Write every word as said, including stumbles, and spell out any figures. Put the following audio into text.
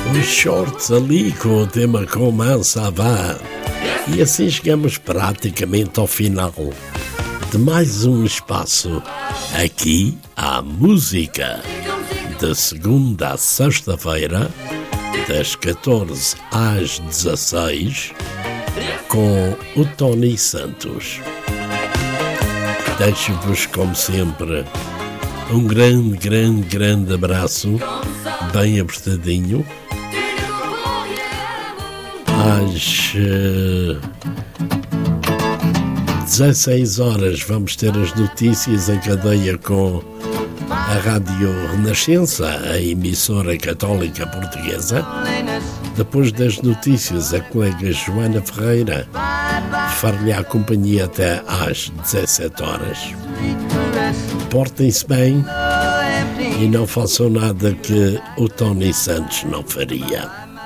Os Shorts ali com o tema Comment ça va. E assim chegamos praticamente ao final de mais um espaço aqui à música. De segunda a sexta-feira, das catorze às dezasseis, com o Tony Santos. Deixo-vos, como sempre, um grande, grande, grande abraço, bem apertadinho. Às uh, dezasseis horas vamos ter as notícias em cadeia com a Rádio Renascença, a emissora católica portuguesa. Depois das notícias, a colega Joana Ferreira far-lhe a companhia até às dezassete horas. Portem-se bem e não façam nada que o Tony Santos não faria.